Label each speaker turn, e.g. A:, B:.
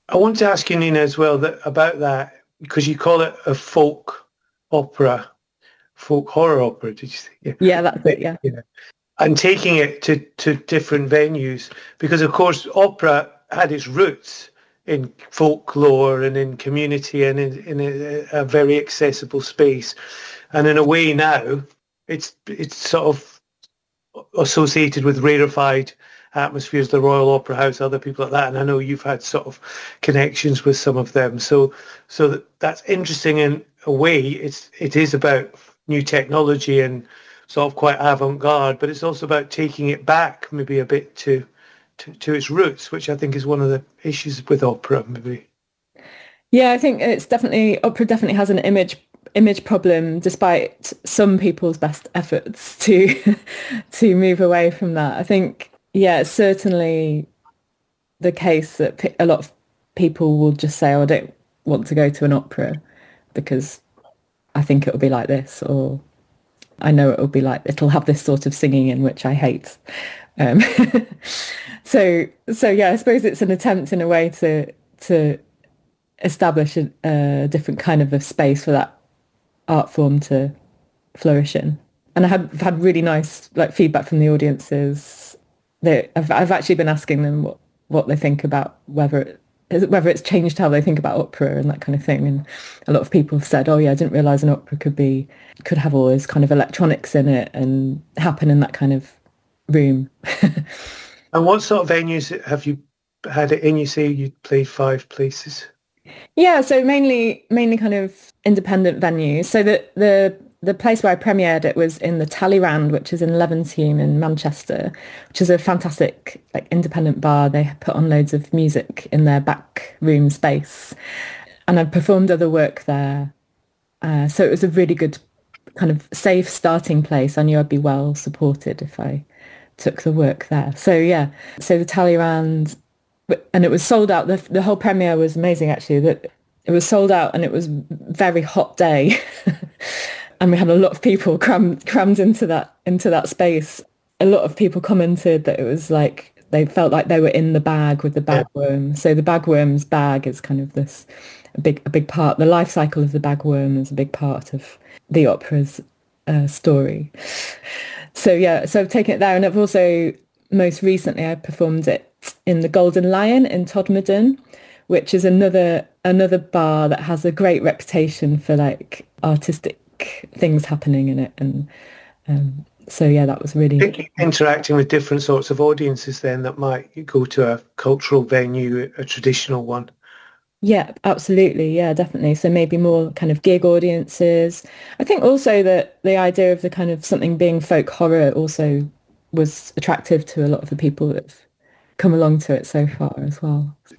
A: I want to ask you, Nina, as well about that, because you call it a folk opera, folk horror opera. Did you say? Yeah.
B: Yeah, that's it. Yeah.
A: Yeah. And taking it to different venues, because of course opera had its roots in folklore and in community and in a very accessible space, and in a way now it's sort of associated with rarefied atmospheres, the Royal Opera House, other people like that, and I know you've had sort of connections with some of them, so that's interesting in a way. It is about new technology and sort of quite avant-garde, but it's also about taking it back maybe a bit to its roots, which I think is one of the issues with opera, maybe.
B: Yeah, I think it's definitely opera definitely has an image problem, despite some people's best efforts to to move away from that. I think, yeah, it's certainly the case that a lot of people will just say, "Oh, I don't want to go to an opera because I think it'll be like this," or "I know it'll be like it'll have this sort of singing in which I hate." Um, so yeah, I suppose it's an attempt in a way to establish a different kind of a space for that art form to flourish in. And I've had really nice like feedback from the audiences. I've actually been asking them what they think about whether it's changed how they think about opera and that kind of thing. And a lot of people have said, "Oh yeah, I didn't realise an opera could have all this kind of electronics in it and happen in that kind of room."
A: And what sort of venues have you had it in? You say you played 5 places.
B: Yeah, so mainly kind of independent venues. So the place where I premiered it was in the Talleyrand, which is in Levenshulme in Manchester, which is a fantastic like independent bar. They put on loads of music in their back room space, and I performed other work there. So it was a really good kind of safe starting place. I knew I'd be well supported if I took the work there. So yeah, so the Talleyrand, and it was sold out. The whole premiere was amazing, actually. That it was sold out, and it was a very hot day, and we had a lot of people crammed into that space. A lot of people commented that it was like they felt like they were in the bag with the bagworm. So the bagworm's bag is kind of this a big part. The life cycle of the bagworm is a big part of the opera's story. So yeah, so I've taken it there, and I've also most recently I performed it in the Golden Lion in Todmorden, which is another bar that has a great reputation for like artistic things happening in it. And so yeah, that was really
A: interacting with different sorts of audiences then that might go to a cultural venue, a traditional one.
B: Yeah, absolutely. Yeah, definitely. So maybe more kind of gig audiences. I think also that the idea of the kind of something being folk horror also was attractive to a lot of the people that have come along to it so far as well.